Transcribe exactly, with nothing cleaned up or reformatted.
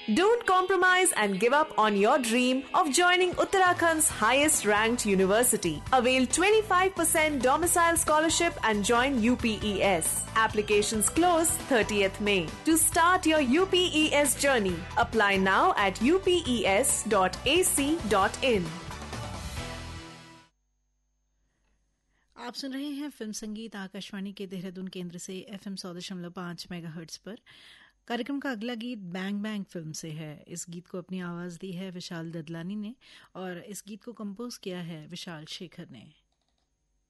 Don't compromise and give up on your dream of joining Uttarakhand's highest ranked university. Avail twenty-five percent domicile scholarship and join U P E S. Applications close thirtieth May. To start your U P E S journey, apply now at u p e s dot a c dot in. आप सुन रहे हैं film संगीत आकाशवाणी के देहरादून केंद्र से FM सौ दशमलव पाँच मेगाहर्ट्ज पर। कार्यक्रम का अगला गीत बैंग बैंग फिल्म से है। इस गीत को अपनी आवाज़ दी है विशाल ददलानी ने और इस गीत को कंपोज किया है विशाल शेखर ने।